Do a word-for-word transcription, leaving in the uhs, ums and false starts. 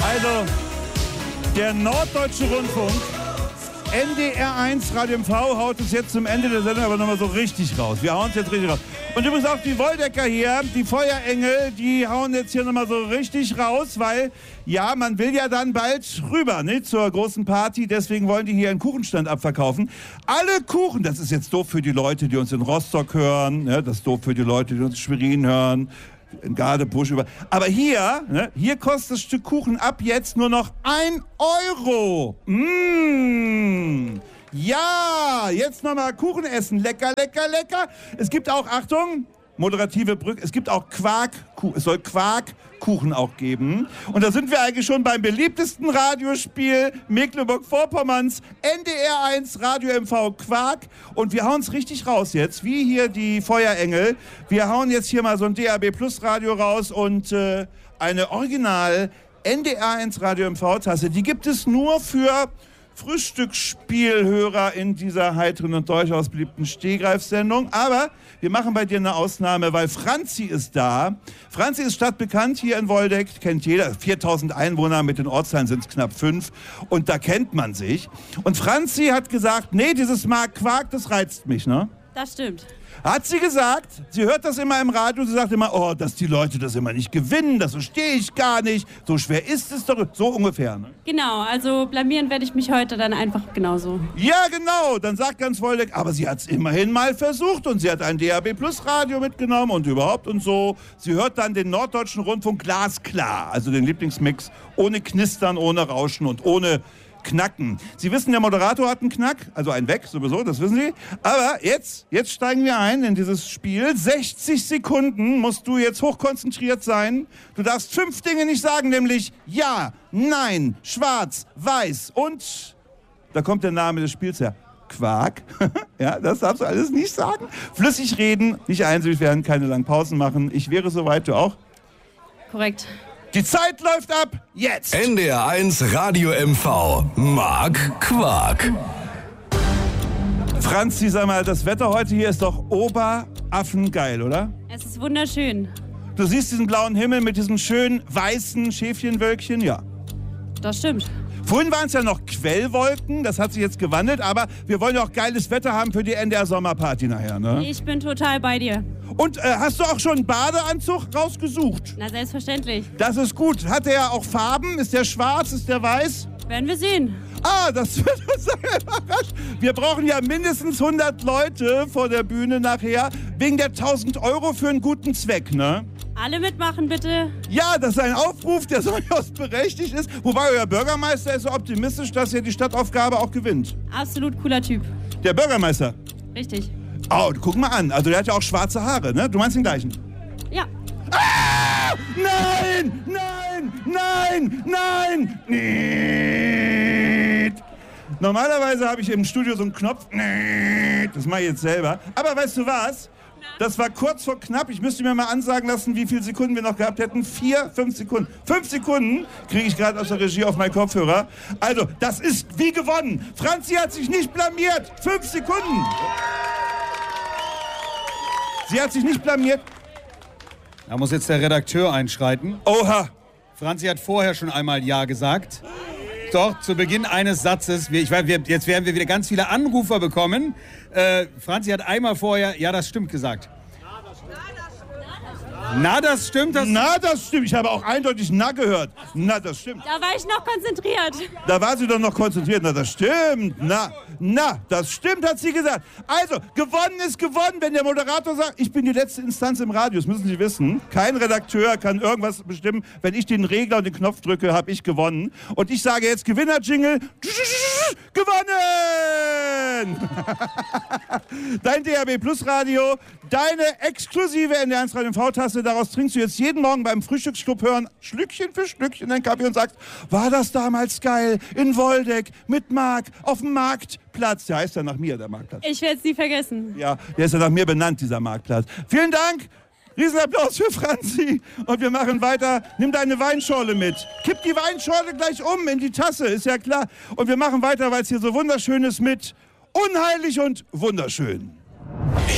Also, der Norddeutsche Rundfunk, N D R eins Radio M V, haut es jetzt zum Ende der Sendung aber nochmal so richtig raus. Wir hauen es jetzt richtig raus. Und übrigens auch die Woldecker hier, die Feuerengel, die hauen jetzt hier nochmal so richtig raus, weil, ja, man will ja dann bald rüber, ne, zur großen Party. Deswegen wollen die hier einen Kuchenstand abverkaufen. Alle Kuchen, das ist jetzt doof für die Leute, die uns in Rostock hören, ne, das ist doof für die Leute, die uns in Schwerin hören, in Gardebusch über. Aber hier, ne, hier kostet das Stück Kuchen ab jetzt nur noch ein Euro. Mmh. Ja, jetzt nochmal Kuchen essen. Lecker, lecker, lecker. Es gibt auch, Achtung, moderative Brücke, es gibt auch Quarkkuchen. Es soll Quarkkuchen auch geben. Und da sind wir eigentlich schon beim beliebtesten Radiospiel Mecklenburg-Vorpommerns, N D R eins Radio M V Quark. Und wir hauen es richtig raus jetzt, wie hier die Feuerengel. Wir hauen jetzt hier mal so ein D A B Plus Radio raus und äh, eine Original N D R eins Radio M V-Tasse. Die gibt es nur für Frühstücksspielhörer in dieser heiteren und durchaus beliebten Stehgreifsendung. Aber wir machen bei dir eine Ausnahme, weil Franzi ist da. Franzi ist stadtbekannt hier in Woldeck, kennt jeder. viertausend Einwohner, mit den Ortsteilen sind es knapp fünf. Und da kennt man sich. Und Franzi hat gesagt, nee, dieses Mark Quark, das reizt mich, ne? Das stimmt. Hat sie gesagt, sie hört das immer im Radio, sie sagt immer, oh, dass die Leute das immer nicht gewinnen, das verstehe ich gar nicht, so schwer ist es doch, so ungefähr. Ne? Genau, also blamieren werde ich mich heute dann einfach genauso. Ja, genau, dann sagt ganz Woldeck, aber sie hat es immerhin mal versucht und sie hat ein D A B Plus Radio mitgenommen und überhaupt und so. Sie hört dann den Norddeutschen Rundfunk glasklar, also den Lieblingsmix, ohne Knistern, ohne Rauschen und ohne Knacken. Sie wissen, der Moderator hat einen Knack, also einen weg, sowieso, das wissen Sie. Aber jetzt, jetzt steigen wir ein in dieses Spiel. sechzig Sekunden musst du jetzt hochkonzentriert sein. Du darfst fünf Dinge nicht sagen, nämlich ja, nein, schwarz, weiß und, da kommt der Name des Spiels her, Quark. Ja, das darfst du alles nicht sagen. Flüssig reden, nicht einsilbig werden, keine langen Pausen machen. Ich wäre soweit, du auch? Korrekt. Die Zeit läuft ab, jetzt! N D R eins Radio M V, Mark Quark. Franzi, sag mal, das Wetter heute hier ist doch oberaffengeil, oder? Es ist wunderschön. Du siehst diesen blauen Himmel mit diesen schönen weißen Schäfchenwölkchen, ja. Das stimmt. Vorhin waren es ja noch Quellwolken, das hat sich jetzt gewandelt, aber wir wollen ja auch geiles Wetter haben für die N D R-Sommerparty nachher, ne? Ich bin total bei dir. Und äh, hast du auch schon einen Badeanzug rausgesucht? Na, selbstverständlich. Das ist gut. Hat der auch Farben? Ist der schwarz? Ist der weiß? Werden wir sehen. Ah, das wird uns überrascht. Wir brauchen ja mindestens hundert Leute vor der Bühne nachher, wegen der tausend Euro für einen guten Zweck, ne? Alle mitmachen, bitte. Ja, das ist ein Aufruf, der durchaus berechtigt ist. Wobei euer Bürgermeister ist so optimistisch, dass er die Stadtaufgabe auch gewinnt. Absolut cooler Typ. Der Bürgermeister? Richtig. Oh, guck mal an. Also der hat ja auch schwarze Haare, ne? Du meinst den gleichen? Ja. Ah! Nein! Nein! Nein! Nein! Niet. Normalerweise habe ich im Studio so einen Knopf. Niet. Das mache ich jetzt selber. Aber weißt du was? Das war kurz vor knapp. Ich müsste mir mal ansagen lassen, wie viele Sekunden wir noch gehabt hätten. Vier, fünf Sekunden. Fünf Sekunden kriege ich gerade aus der Regie auf meinen Kopfhörer. Also, das ist wie gewonnen. Franzi hat sich nicht blamiert. Fünf Sekunden. Sie hat sich nicht blamiert. Da muss jetzt der Redakteur einschreiten. Oha. Franzi hat vorher schon einmal Ja gesagt. Doch, zu Beginn eines Satzes, wir, ich weiß, wir, jetzt werden wir wieder ganz viele Anrufer bekommen. Äh, Franzi hat einmal vorher, ja, das stimmt gesagt. Na, das stimmt. Das Na, das stimmt. Ich habe auch eindeutig Na gehört. Na, das stimmt. Da war ich noch konzentriert. Da war sie doch noch konzentriert. Na, das stimmt. Na, na, das stimmt, hat sie gesagt. Also, gewonnen ist gewonnen, wenn der Moderator sagt, ich bin die letzte Instanz im Radio. Das müssen Sie wissen. Kein Redakteur kann irgendwas bestimmen. Wenn ich den Regler und den Knopf drücke, habe ich gewonnen. Und ich sage jetzt Gewinner-Jingle. Gewonnen! Dein D A B Plus Radio, deine exklusive N D R eins Radio M V-Tasse. Daraus trinkst du jetzt jeden Morgen beim Frühstücksclub hören, Schlückchen für Schlückchen deinen Kaffee und sagst, war das damals geil in Woldeck mit Mark auf dem Marktplatz. Der heißt ja nach mir, der Marktplatz. Ich werde es nie vergessen. Ja, der ist ja nach mir benannt, dieser Marktplatz. Vielen Dank. Riesenapplaus für Franzi. Und wir machen weiter. Nimm deine Weinschorle mit. Kipp die Weinschorle gleich um in die Tasse, ist ja klar. Und wir machen weiter, weil es hier so wunderschön ist mit Unheilig und Wunderschön.